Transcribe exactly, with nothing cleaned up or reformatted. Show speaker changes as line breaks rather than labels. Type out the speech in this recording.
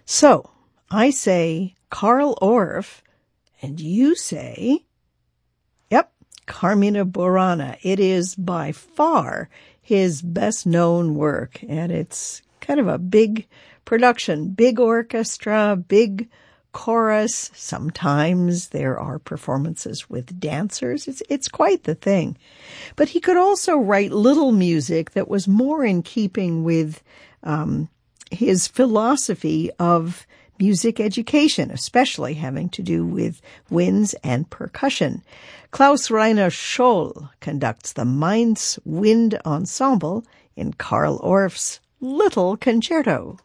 So, I say Carl Orff, and you say, yep, Carmina Burana. It is by far his best-known work, and it's kind of a big production, big orchestra, big chorus. Sometimes there are performances with dancers. It's it's quite the thing. But he could also write little music that was more in keeping with um, his philosophy of music education, especially having to do with winds and percussion. Klaus Rainer Scholl conducts the Mainz Wind Ensemble in Carl Orff's Little Concerto.